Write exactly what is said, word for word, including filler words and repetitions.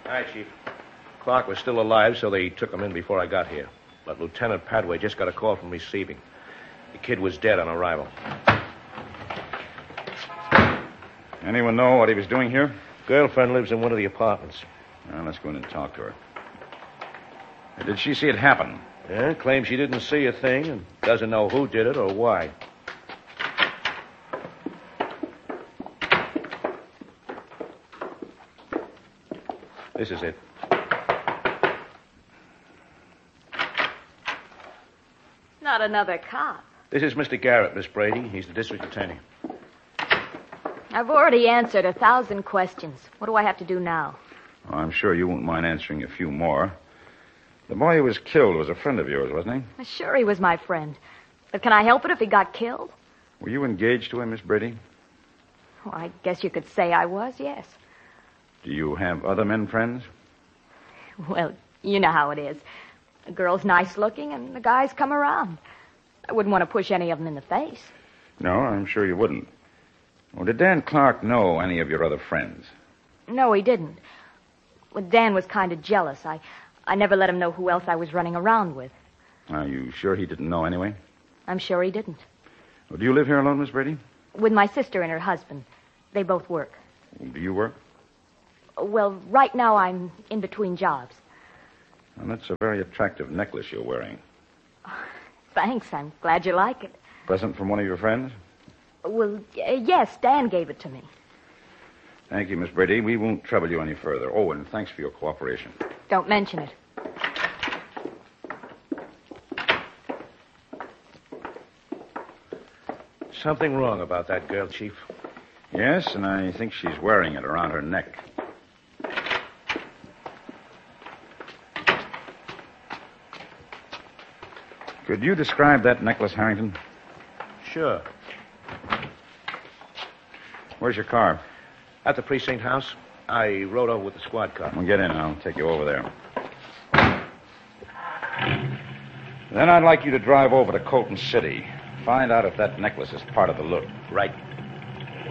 Hi, Chief. Clark was still alive, so they took him in before I got here. But Lieutenant Padway just got a call from receiving. The kid was dead on arrival. Anyone know what he was doing here? Girlfriend lives in one of the apartments. Well, let's go in and talk to her. Did she see it happen? Yeah, claims she didn't see a thing and doesn't know who did it or why. This is it. Not another cop. This is Mister Garrett, Miss Brady. He's the district attorney. I've already answered a thousand questions. What do I have to do now? Well, I'm sure you won't mind answering a few more. The boy who was killed was a friend of yours, wasn't he? Sure, he was my friend. But can I help it if he got killed? Were you engaged to him, Miss Brady? Well, I guess you could say I was, yes. Do you have other men friends? Well, you know how it is. The girl's nice looking and the guys come around. I wouldn't want to push any of them in the face. No, I'm sure you wouldn't. Well, did Dan Clark know any of your other friends? No, he didn't. Well, Dan was kind of jealous. I, I never let him know who else I was running around with. Are you sure he didn't know anyway? I'm sure he didn't. Well, do you live here alone, Miss Brady? With my sister and her husband. They both work. Do you work? Well, right now I'm in between jobs. Well, that's a very attractive necklace you're wearing. Thanks. I'm glad you like it. Present from one of your friends? Well, uh, yes, Dan gave it to me. Thank you, Miss Brady. We won't trouble you any further. Oh, and thanks for your cooperation. Don't mention it. Something wrong about that girl, Chief. Yes, and I think she's wearing it around her neck. Could you describe that necklace, Harrington? Sure. Where's your car? At the precinct house. I rode over with the squad car. Well, get in. I'll take you over there. Then I'd like you to drive over to Colton City. Find out if that necklace is part of the loot. Right.